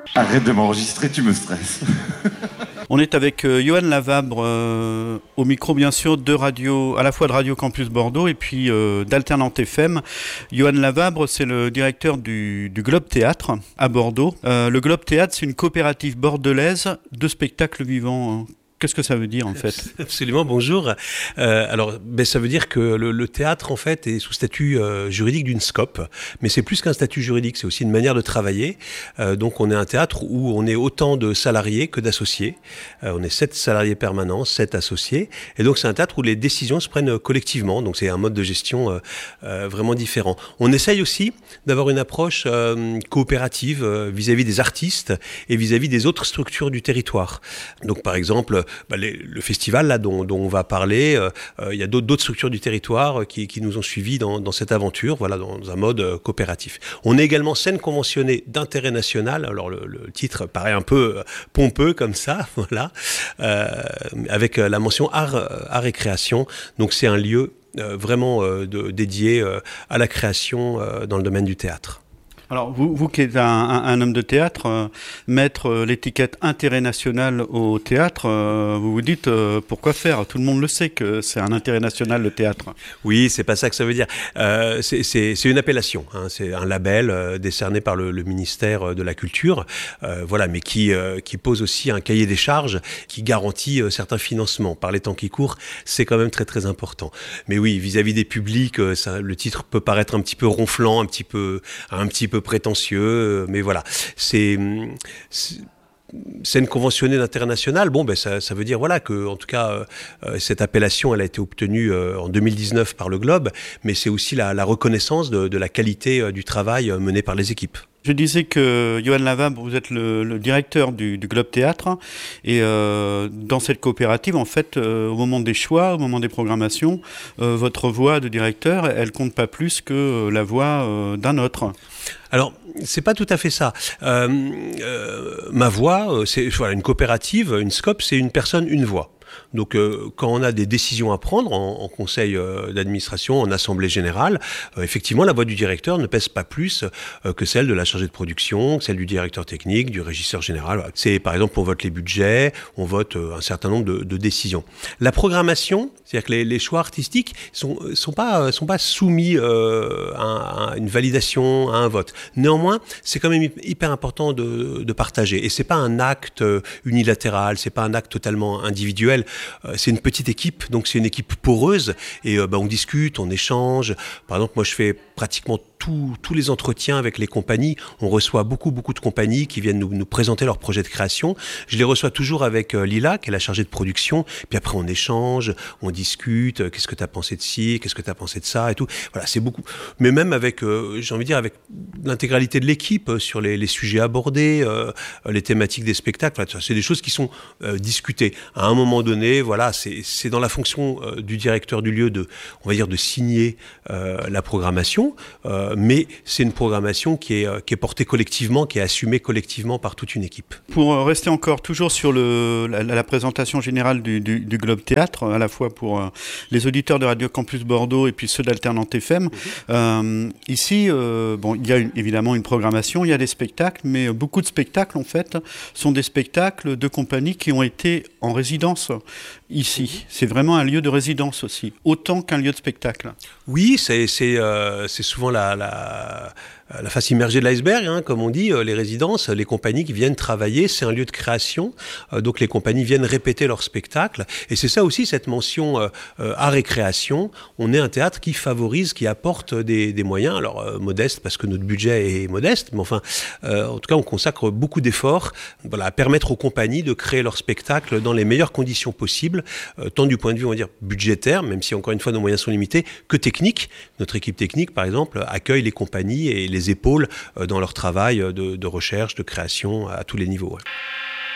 Arrête de m'enregistrer, tu me stresses. On est avec Johan Lavabre au micro bien sûr de radio, à la fois de Radio Campus Bordeaux et puis d'Alternante FM. Johan Lavabre, c'est le directeur du Globe Théâtre à Bordeaux. Le Globe Théâtre, c'est une coopérative bordelaise de spectacles vivants. Qu'est-ce que ça veut dire en fait ? Absolument, bonjour. Ça veut dire que le théâtre en fait est sous statut juridique d'une SCOP, mais c'est plus qu'un statut juridique, c'est aussi une manière de travailler. Donc on est un théâtre où on est autant de salariés que d'associés. On est 7 salariés permanents, 7 associés, et donc c'est un théâtre où les décisions se prennent collectivement, donc c'est un mode de gestion vraiment différent. On essaye aussi d'avoir une approche coopérative vis-à-vis des artistes et vis-à-vis des autres structures du territoire. Donc par exemple, le festival là dont on va parler, il y a d'autres structures du territoire qui nous ont suivis dans cette aventure, voilà, dans un mode coopératif. On est également scène conventionnée d'intérêt national. Alors le titre paraît un peu pompeux comme ça, voilà, avec la mention art et création. Donc c'est un lieu vraiment dédié à la création dans le domaine du théâtre. Alors, vous qui êtes un homme de théâtre, mettre l'étiquette intérêt national au théâtre, vous vous dites pourquoi faire ? Tout le monde le sait que c'est un intérêt national le théâtre. Oui, c'est pas ça que ça veut dire. C'est une appellation, hein, c'est un label décerné par le ministère de la Culture, voilà, mais qui pose aussi un cahier des charges qui garantit certains financements. Par les temps qui courent, c'est quand même très très important. Mais oui, vis-à-vis des publics, le titre peut paraître un petit peu ronflant, un petit peu prétentieux, mais voilà, c'est une conventionnée d'intérêt national. Bon, ça veut dire voilà que, en tout cas, cette appellation, elle a été obtenue en 2019 par le Globe, mais c'est aussi la reconnaissance de la qualité du travail mené par les équipes. Je disais que Johan Lavabre, vous êtes le directeur du Globe Théâtre et dans cette coopérative, en fait, au moment des choix, au moment des programmations, votre voix de directeur, elle compte pas plus que la voix d'un autre. Alors, c'est pas tout à fait ça. Ma voix, c'est voilà, une coopérative, une SCOP, c'est une personne, une voix. Donc quand on a des décisions à prendre en conseil d'administration, en assemblée générale, effectivement la voix du directeur ne pèse pas plus que celle de la chargée de production, que celle du directeur technique, du régisseur général. Voilà. C'est par exemple on vote les budgets, on vote un certain nombre de décisions. La programmation, c'est-à-dire que les choix artistiques sont pas soumis à une validation, à un vote. Néanmoins, c'est quand même hyper important de partager. Et c'est pas un acte unilatéral, c'est pas un acte totalement individuel. C'est une petite équipe, donc c'est une équipe poreuse et on discute, on échange. Par exemple, moi je fais pratiquement tous les entretiens avec les compagnies. On reçoit beaucoup de compagnies qui viennent nous présenter leurs projets de création. Je les reçois toujours avec Lila, qui est la chargée de production. Puis après on échange, on discute. Qu'est-ce que tu as pensé de ci, qu'est-ce que tu as pensé de ça et tout. Voilà, c'est beaucoup. Mais même avec, j'ai envie de dire, avec l'intégralité de l'équipe sur les sujets abordés, les thématiques des spectacles. Voilà, c'est des choses qui sont discutées. À un moment donné, voilà, c'est dans la fonction du directeur du lieu on va dire, de signer la programmation. Mais c'est une programmation qui est portée collectivement, qui est assumée collectivement par toute une équipe. Pour rester encore toujours sur la présentation générale du Globe Théâtre, à la fois pour les auditeurs de Radio Campus Bordeaux et puis ceux d'Alternante FM, ici, il y a évidemment une programmation, il y a des spectacles, mais beaucoup de spectacles, en fait, sont des spectacles de compagnies qui ont été en résidence ici. C'est vraiment un lieu de résidence aussi, autant qu'un lieu de spectacle. Oui, c'est souvent la face immergée de l'iceberg, hein, comme on dit, les résidences, les compagnies qui viennent travailler, c'est un lieu de création, donc les compagnies viennent répéter leurs spectacles, et c'est ça aussi, cette mention art et création. On est un théâtre qui favorise, qui apporte des moyens, alors modestes, parce que notre budget est modeste, mais enfin, en tout cas, on consacre beaucoup d'efforts à permettre aux compagnies de créer leurs spectacles dans les meilleures conditions possibles, tant du point de vue, on va dire, budgétaire, même si encore une fois nos moyens sont limités, que technique. Notre équipe technique, par exemple, accueille les compagnies et les épaules dans leur travail de recherche, de création à tous les niveaux. Ouais.